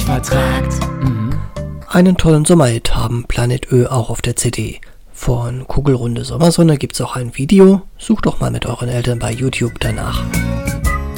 sich vertragt. Einen tollen Sommerhit haben Planet Ö auch auf der CD. Von Kugelrunde Sommersonne gibt's auch ein Video. Sucht doch mal mit euren Eltern bei YouTube danach.